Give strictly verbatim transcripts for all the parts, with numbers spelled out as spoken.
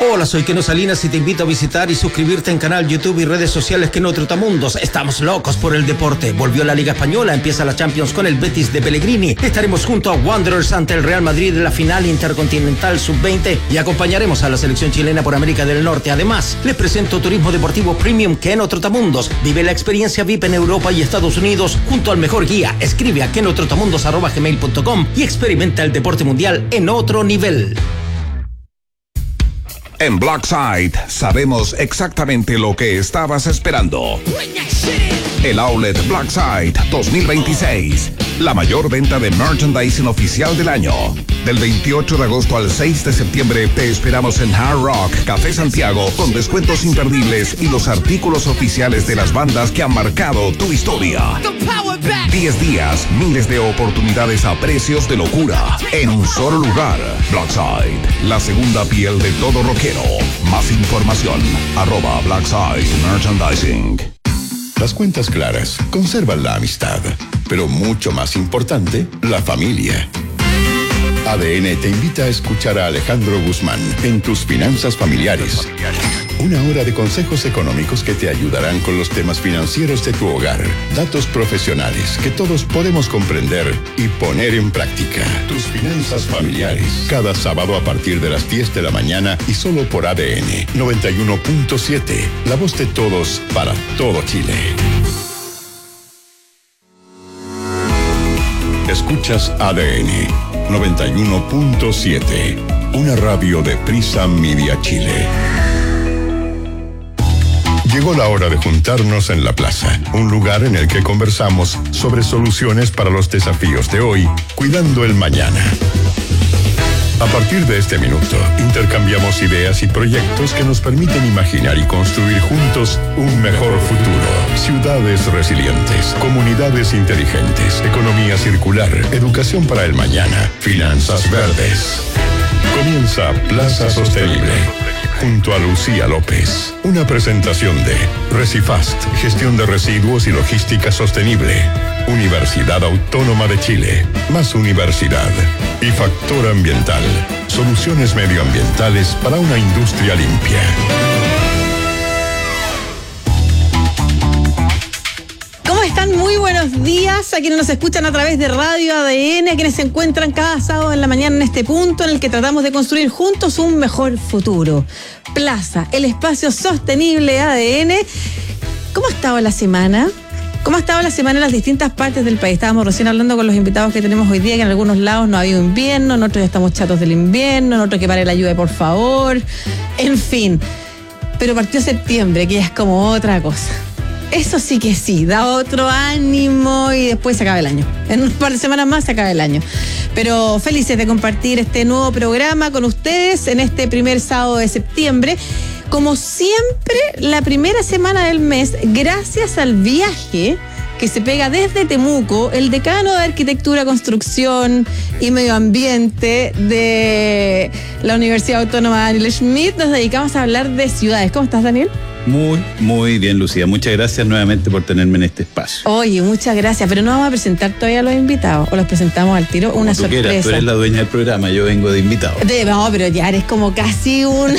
Hola, soy Keno Salinas y te invito a visitar y suscribirte en canal YouTube y redes sociales Keno Trotamundos. Estamos locos por el deporte. Volvió la Liga Española, empieza la Champions con el Betis de Pellegrini. Estaremos junto a Wanderers ante el Real Madrid en la final intercontinental sub veinte y acompañaremos a la selección chilena por América del Norte. Además, les presento Turismo Deportivo Premium Keno Trotamundos. Vive la experiencia V I P en Europa y Estados Unidos junto al mejor guía. Escribe a kenotrotamundos arroba gmail punto com y experimenta el deporte mundial en otro nivel. En Blackside sabemos exactamente lo que estabas esperando. El Outlet Blackside dos mil veintiséis. La mayor venta de merchandising oficial del año. Del veintiocho de agosto al seis de septiembre te esperamos en Hard Rock Café Santiago con descuentos imperdibles y los artículos oficiales de las bandas que han marcado tu historia. diez días, miles de oportunidades a precios de locura. En un solo lugar. Blackside, la segunda piel de todo rockero. Más información, arroba Blackside Merchandising. Las cuentas claras conservan la amistad, pero mucho más importante, la familia. A D N te invita a escuchar a Alejandro Guzmán en Tus Finanzas Familiares. Una hora de consejos económicos que te ayudarán con los temas financieros de tu hogar. Datos profesionales que todos podemos comprender y poner en práctica. Tus Finanzas Familiares. Cada sábado a partir de las diez de la mañana y solo por A D N noventa y uno punto siete. La voz de todos para todo Chile. Escuchas A D N noventa y uno punto siete. Una radio de Prisa Media Chile. Llegó la hora de juntarnos en la plaza, un lugar en el que conversamos sobre soluciones para los desafíos de hoy, cuidando el mañana. A partir de este minuto, intercambiamos ideas y proyectos que nos permiten imaginar y construir juntos un mejor futuro. Ciudades resilientes, comunidades inteligentes, economía circular, educación para el mañana, finanzas verdes. Comienza Plaza Sostenible. Junto a Lucía López. Una presentación de Recifast, Gestión de Residuos y Logística Sostenible. Universidad Autónoma de Chile. Más universidad. Y Factor Ambiental. Soluciones medioambientales para una industria limpia. ¿Cómo están? Muy buenos días a quienes nos escuchan a través de Radio A D N, a quienes se encuentran cada sábado en la mañana en este punto en el que tratamos de construir juntos un mejor futuro. Plaza, el espacio sostenible A D N. ¿Cómo ha estado la semana? ¿Cómo ha estado la semana en las distintas partes del país? Estábamos recién hablando con los invitados que tenemos hoy día, que en algunos lados no ha habido invierno, en otros ya estamos chatos del invierno, en otros que pare la lluvia, por favor. En fin. Pero partió septiembre, que ya es como otra cosa. Eso sí que sí, da otro ánimo y después se acaba el año. En un par de semanas más se acaba el año. Pero felices de compartir este nuevo programa con ustedes en este primer sábado de septiembre. Como siempre, la primera semana del mes, gracias al viaje que se pega desde Temuco, el decano de Arquitectura, Construcción y Medio Ambiente de la Universidad Autónoma Daniel Schmidt, nos dedicamos a hablar de ciudades. ¿Cómo estás, Daniel? Muy, muy bien, Lucía. Muchas gracias nuevamente por tenerme en este espacio. Oye, muchas gracias, pero no vamos a presentar todavía a los invitados, o los presentamos al tiro, una Como tú sorpresa. Quieras, tú eres la dueña del programa, yo vengo de invitado. De, no, pero ya eres como casi un...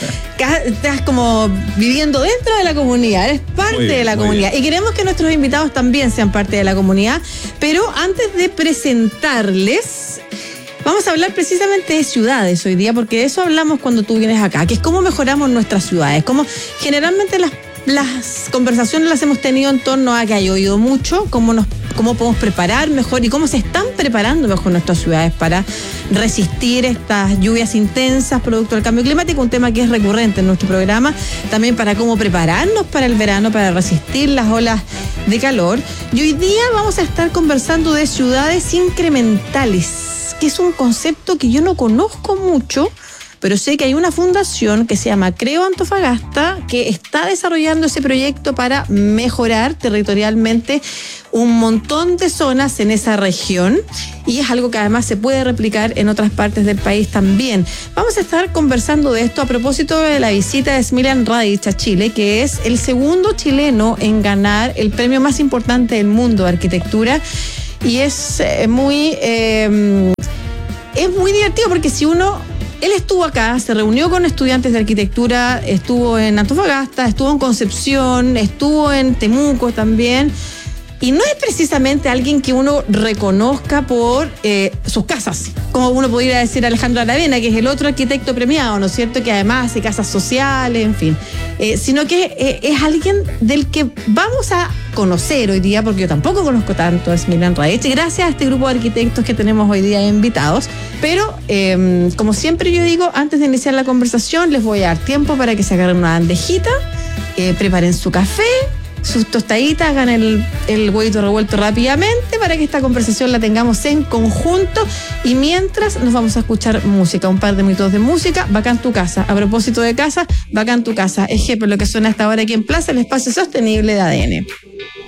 estás como viviendo dentro de la comunidad, eres parte bien, de la comunidad. Bien. Y queremos que nuestros invitados también sean parte de la comunidad, pero antes de presentarles... Vamos a hablar precisamente de ciudades hoy día, porque de eso hablamos cuando tú vienes acá, que es cómo mejoramos nuestras ciudades, cómo generalmente las, las conversaciones las hemos tenido en torno a que ha llovido mucho, cómo, nos, cómo podemos preparar mejor y cómo se están preparando mejor nuestras ciudades para resistir estas lluvias intensas producto del cambio climático, un tema que es recurrente en nuestro programa, también para cómo prepararnos para el verano, para resistir las olas de calor. Y hoy día vamos a estar conversando de ciudades incrementales, que es un concepto que yo no conozco mucho, pero sé que hay una fundación que se llama Creo Antofagasta que está desarrollando ese proyecto para mejorar territorialmente un montón de zonas en esa región, y es algo que además se puede replicar en otras partes del país también. Vamos a estar conversando de esto a propósito de la visita de Smiljan Radić a Chile, que es el segundo chileno en ganar el premio más importante del mundo de arquitectura, y es eh, muy... Eh, es muy divertido porque si uno él estuvo acá, se reunió con estudiantes de arquitectura, estuvo en Antofagasta, estuvo en Concepción, estuvo en Temuco también. Y no es precisamente alguien que uno reconozca por eh, sus casas, como uno podría decir Alejandro Aravena, que es el otro arquitecto premiado, ¿no es cierto?, que además hace casas sociales, en fin, eh, sino que eh, es alguien del que vamos a conocer hoy día, porque yo tampoco conozco tanto a Smiljan Raech, gracias a este grupo de arquitectos que tenemos hoy día invitados, pero eh, como siempre yo digo, antes de iniciar la conversación les voy a dar tiempo para que se agarren una bandejita, eh, preparen su café, sus tostaditas, hagan el, el huevito revuelto rápidamente para que esta conversación la tengamos en conjunto, y mientras nos vamos a escuchar música, un par de minutos de música. Bacán tu casa. A propósito de casa, bacán tu casa. Ejemplo, lo que suena hasta ahora aquí en Plaza, el espacio sostenible de A D N.